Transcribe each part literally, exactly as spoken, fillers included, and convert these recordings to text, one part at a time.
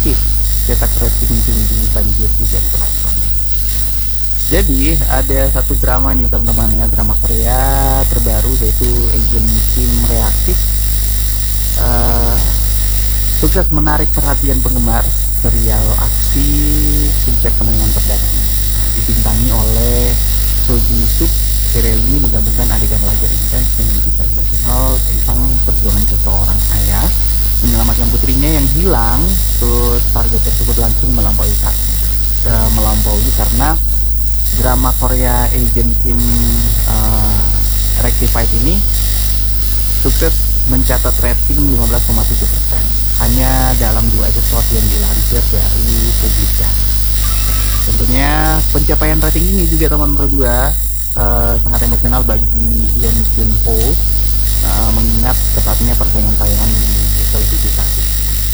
efektif cetak rating tinggi, banjir pujian penonton. Jadi ada satu drama nih teman-teman ya, drama Korea terbaru yaitu Agent Kim Reaktif. Uh, sukses menarik perhatian penggemar serial aksi puncak penanganan perdana. Dibintangi oleh So Ji Suk. Serial ini menggabungkan adegan laga intens dengan kisah emosional tentang perjuangan seseorang ayah menyelamatkan putrinya yang hilang. Terus target tersebut langsung melampaui uh, melampaui karena drama Korea Agent Kim uh, Rectified ini sukses mencatat rating lima belas koma tujuh persen hanya dalam dua episode yang dilansir dari publikasi. Tentunya pencapaian rating ini juga teman berdua Uh, sangat emosional bagi Yeon Kyun Ho, uh, mengingat ketatnya persaingan tayangan di televisi saat ini.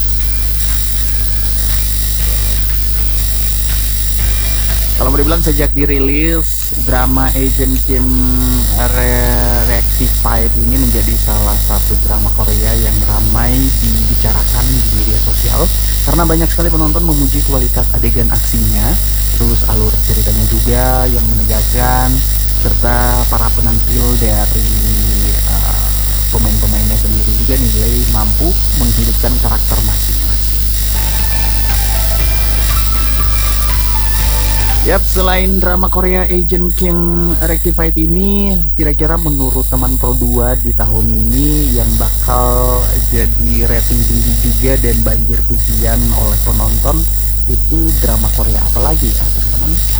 Kalau mau dibilang sejak dirilis, drama Agent Kim Re- Rectified ini menjadi salah satu drama Korea yang ramai dibicarakan di media sosial karena banyak sekali penonton memuji kualitas adegan aksinya, terus alur ceritanya juga yang menegaskan, serta para penampil dari uh, pemain-pemainnya sendiri juga nilai mampu menghidupkan karakter masing-masing. Yap, selain drama Korea Agent Kim Rectified ini, kira-kira menurut teman Pro dua di tahun ini yang bakal jadi rating tinggi juga dan banjir pujian oleh penonton itu drama Korea apa lagi ya teman-teman?